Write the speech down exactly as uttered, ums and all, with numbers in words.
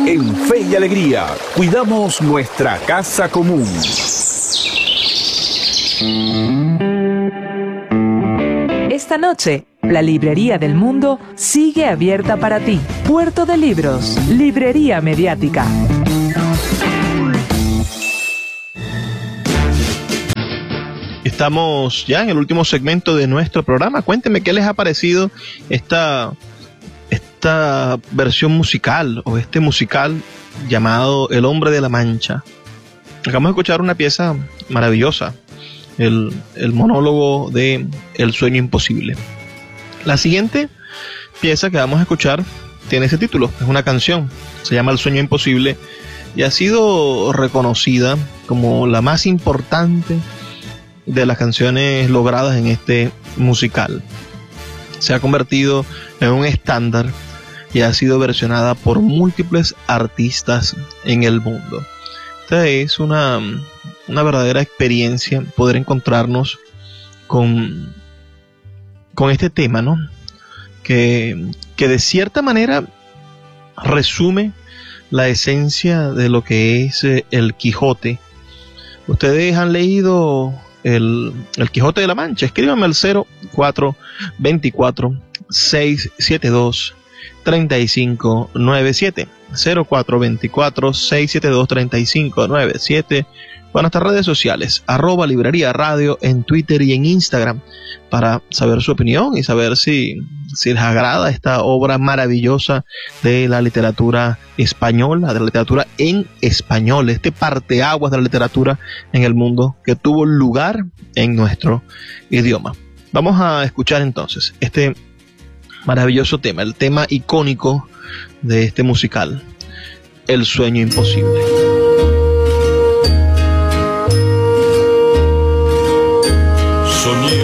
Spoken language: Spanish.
En Fe y Alegría, cuidamos nuestra casa común. Esta noche, la Librería del Mundo sigue abierta para ti. Puerto de Libros, Librería Mediática. Estamos ya en el último segmento de nuestro programa. Cuéntenme qué les ha parecido esta, esta versión musical o este musical llamado El Hombre de la Mancha. Acabamos de escuchar una pieza maravillosa, el, el monólogo de El Sueño Imposible. La siguiente pieza que vamos a escuchar tiene ese título, es una canción, se llama El Sueño Imposible y ha sido reconocida como la más importante de las canciones logradas en este musical. Se ha convertido en un estándar y ha sido versionada por múltiples artistas en el mundo. Esta es una, una verdadera experiencia poder encontrarnos con, con este tema, ¿no? Que, que de cierta manera resume la esencia de lo que es el Quijote. Ustedes han leído El, el Quijote de la Mancha. Escríbanme al cero cuatro dos cuatro, seis siete dos, tres cinco nueve siete cero cuatro dos cuatro, seis siete dos, tres cinco nueve siete o en nuestras redes sociales arroba librería radio en Twitter y en Instagram para saber su opinión y saber si, si les agrada esta obra maravillosa de la literatura española, de la literatura en español, este parteaguas de la literatura en el mundo que tuvo lugar en nuestro idioma. Vamos a escuchar entonces este maravilloso tema, el tema icónico de este musical, El Sueño Imposible. Soñé